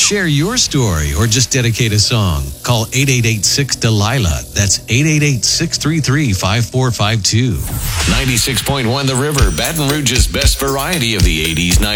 Share your story or just dedicate a song. Call 888-6-DELILA. That's 888-633-5452. 96.1 The River, Baton Rouge's best variety of the 80s, 90s.